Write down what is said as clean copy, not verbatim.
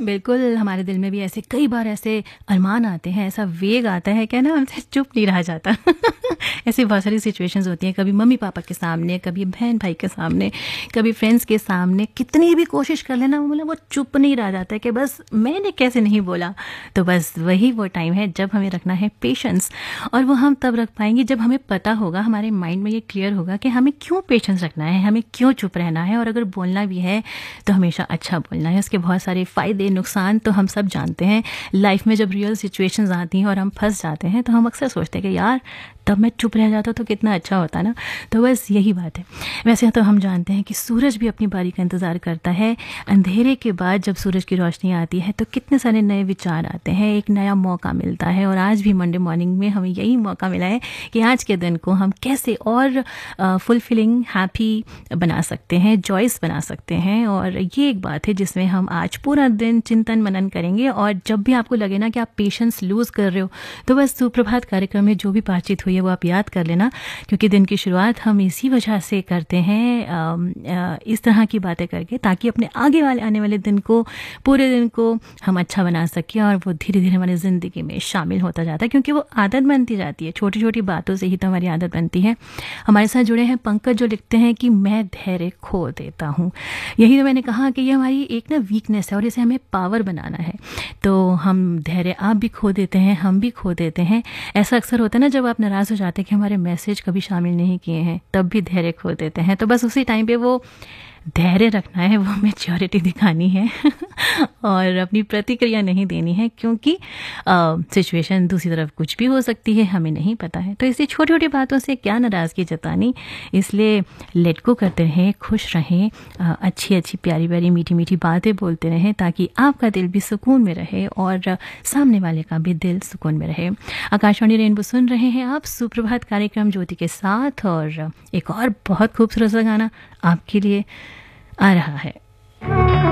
बिल्कुल, हमारे दिल में भी ऐसे कई बार ऐसे अरमान आते हैं, ऐसा वेग आता है कि ना हमसे चुप नहीं रहा जाता। ऐसी बहुत सारी सिचुएशंस होती हैं, कभी मम्मी-पापा के सामने, कभी बहन-भाई के सामने, कभी फ्रेंड्स के सामने, कितनी भी कोशिश कर लेना वो चुप नहीं रह जाता है कि बस मैंने कैसे नहीं बोला। तो बस वही वो टाइम है जब हमें रखना है पेशेंस, और वो हम तब रख पाएँगे जब हमें पता होगा, हमारे माइंड में ये क्लियर होगा कि हमें क्यों पेशेंस रखना है, हमें क्यों चुप रहना है, और अगर बोलना भी है तो हमेशा अच्छा बोलना है। उसके बहुत सारे फ़ायदे नुकसान तो हम सब जानते हैं। लाइफ में जब रियल सिचुएशंस आती हैं और हम फंस जाते हैं तो हम अक्सर सोचते हैं कि यार तब मैं चुप रह जाता तो कितना अच्छा होता ना। तो बस यही बात है। वैसे तो हम जानते हैं कि सूरज भी अपनी बारी का इंतज़ार करता है। अंधेरे के बाद जब सूरज की रोशनी आती है तो कितने सारे नए विचार आते हैं, एक नया मौका मिलता है। और आज भी मंडे मॉर्निंग में हमें यही मौका मिला है कि आज के दिन को हम कैसे और फुलफिलिंग, हैप्पी बना सकते हैं, जॉयस बना सकते हैं। और ये एक बात है जिसमें हम आज पूरा दिन चिंतन मनन करेंगे। और जब भी आपको लगे ना कि आप पेशेंस लूज़ कर रहे हो तो बस सुप्रभात कार्यक्रम में जो भी बातचीत हुई है वो आप याद कर लेना, क्योंकि दिन की शुरुआत हम इसी वजह से करते हैं, इस तरह की बातें करके, ताकि अपने आगे वाले आने वाले दिन को, पूरे दिन को हम अच्छा बना सकें और वो धीरे धीरे हमारी ज़िंदगी में शामिल होता जाता है, क्योंकि वो आदत बनती जाती है। छोटी छोटी बातों से ही तो हमारी आदत बनती है। हमारे साथ जुड़े हैं पंकज, जो लिखते हैं कि मैं धैर्य खो देता हूँ। यही तो मैंने कहा कि ये हमारी एक ना वीकनेस है और इसे हमें पावर बनाना है। तो हम धैर्य आप भी खो देते हैं, हम भी खो देते हैं। ऐसा अक्सर होता है ना, जब आप नाराज़ हो जाते हैं कि हमारे मैसेज कभी शामिल नहीं किए हैं, तब भी धैर्य खो देते हैं। तो बस उसी टाइम पे वो धैर्य रखना है, वो मैच्योरिटी दिखानी है और अपनी प्रतिक्रिया नहीं देनी है, क्योंकि सिचुएशन दूसरी तरफ कुछ भी हो सकती है, हमें नहीं पता है। तो इसलिए छोटी छोटी बातों से क्या नाराज़गी जतानी, इसलिए लेट गो करते रहें, खुश रहें, अच्छी अच्छी प्यारी प्यारी मीठी मीठी बातें बोलते रहें, ताकि आपका दिल भी सुकून में रहे और सामने वाले का भी दिल सुकून में रहे। आकाशवाणी रेनबो सुन रहे हैं आप, सुप्रभात कार्यक्रम ज्योति के साथ, और एक और बहुत खूबसूरत सा गाना आपके लिए आ रहा है।